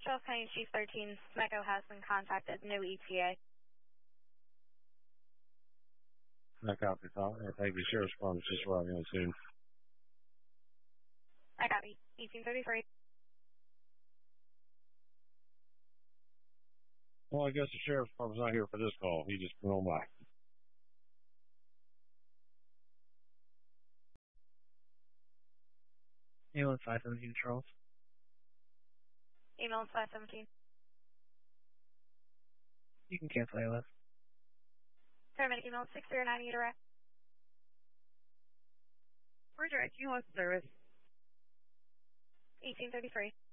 Charles County Chief 13, Smecco has been contacted. No ETA. I copy. Thank you. Sheriff's Department just arriving on scene. I copy. 1833. Well, I guess the Sheriff's Department's not here for this call. He just went on by. Ambulance 517, Charles. Ambulance 517. You can cancel ALS. Paramedic email 6098 direct. We're direct. You want service. 1833.